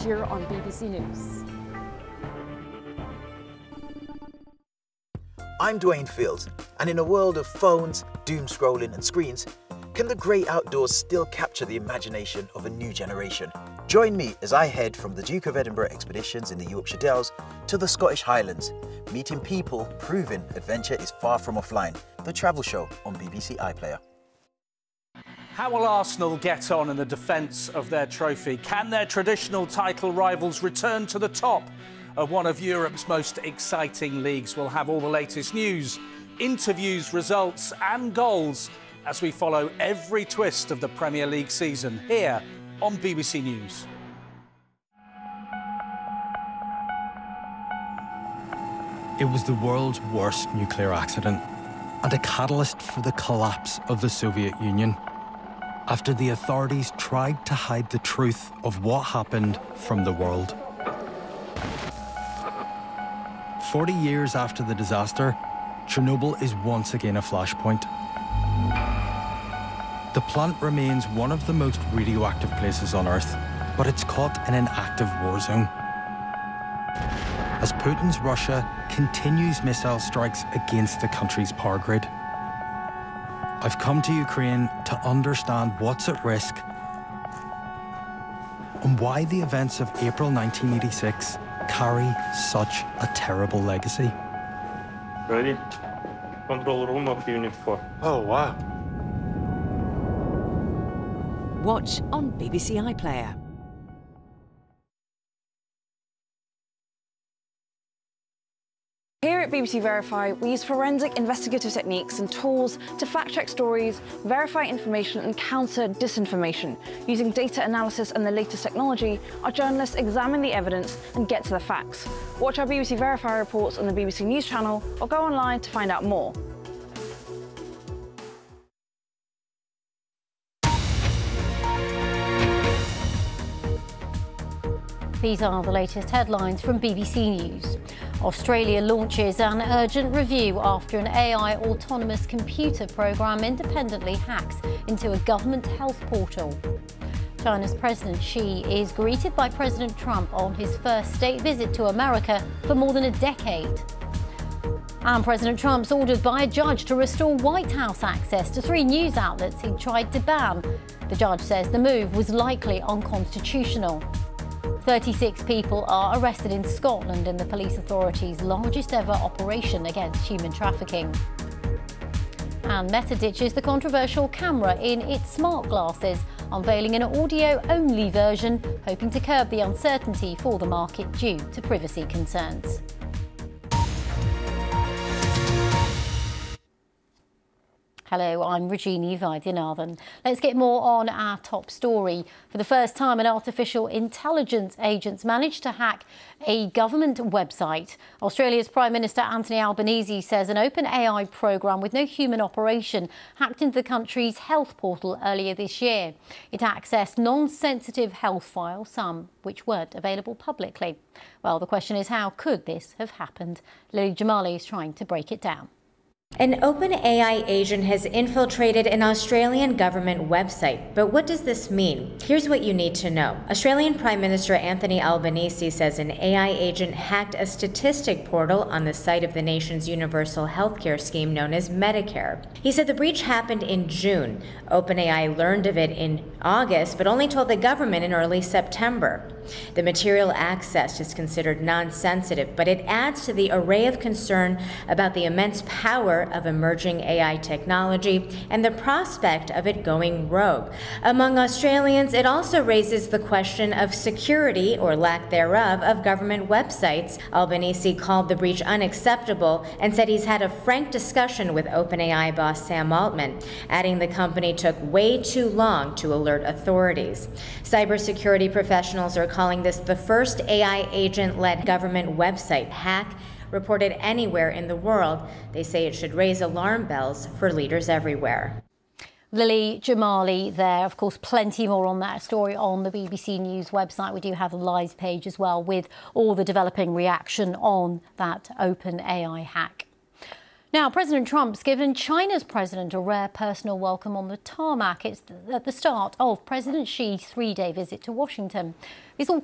here on BBC News. I'm Dwayne Fields, and in a world of phones, doom scrolling and screens, can the great outdoors still capture the imagination of a new generation? Join me as I head from the Duke of Edinburgh expeditions in the Yorkshire Dales to the Scottish Highlands, meeting people proving adventure is far from offline. The travel show on BBC iPlayer. How will Arsenal get on in the defence of their trophy? Can their traditional title rivals return to the top of one of Europe's most exciting leagues? We'll have all the latest news, interviews, results and goals as we follow every twist of the Premier League season here on BBC News. It was the world's worst nuclear accident and a catalyst for the collapse of the Soviet Union, after the authorities tried to hide the truth of what happened from the world. 40 years after the disaster, Chernobyl is once again a flashpoint. The plant remains one of the most radioactive places on Earth, but it's caught in an active war zone. As Putin's Russia continues missile strikes against the country's power grid, I've come to Ukraine to understand what's at risk and why the events of April 1986 carry such a terrible legacy. Ready? Control room of Unit 4. Oh, wow. Watch on BBC iPlayer. Here at BBC Verify, we use forensic investigative techniques and tools to fact-check stories, verify information and counter disinformation. Using data analysis and the latest technology, our journalists examine the evidence and get to the facts. Watch our BBC Verify reports on the BBC News channel or go online to find out more. These are the latest headlines from BBC News. Australia launches an urgent review after an AI autonomous computer program independently hacks into a government health portal. China's President Xi is greeted by President Trump on his first state visit to America for more than a decade. And President Trump's ordered by a judge to restore White House access to 3 news outlets he tried to ban. The judge says the move was likely unconstitutional. 36 people are arrested in Scotland in the police authority's largest ever operation against human trafficking. And Meta ditches the controversial camera in its smart glasses, unveiling an audio-only version, hoping to curb the uncertainty for the market due to privacy concerns. Hello, I'm Regina Vaidyanathan. Let's get more on our top story. For the first time, an artificial intelligence agent managed to hack a government website. Australia's Prime Minister Anthony Albanese says an open AI program with no human operation hacked into the country's health portal earlier this year. It accessed non-sensitive health files, some which weren't available publicly. Well, the question is, how could this have happened? Lily Jamali is trying to break it down. An OpenAI agent has infiltrated an Australian government website. But what does this mean? Here's what you need to know. Australian Prime Minister Anthony Albanese says an AI agent hacked a statistic portal on the site of the nation's universal healthcare scheme known as Medicare. He said the breach happened in June. OpenAI learned of it in August, but only told the government in early September. The material accessed is considered non-sensitive, but it adds to the array of concern about the immense power of emerging AI technology and the prospect of it going rogue. Among Australians, it also raises the question of security, or lack thereof, of government websites. Albanese called the breach unacceptable and said he's had a frank discussion with OpenAI boss Sam Altman, adding the company took way too long to alert authorities. Cybersecurity professionals are calling this the first AI agent-led government website hack reported anywhere in the world. They say it should raise alarm bells for leaders everywhere. Lily Jamali there. Of course, plenty more on that story on the BBC News website. We do have a live page as well with all the developing reaction on that OpenAI hack. Now, President Trump's given China's president a rare personal welcome on the tarmac. It's at the start of President Xi's 3-day visit to Washington. It's all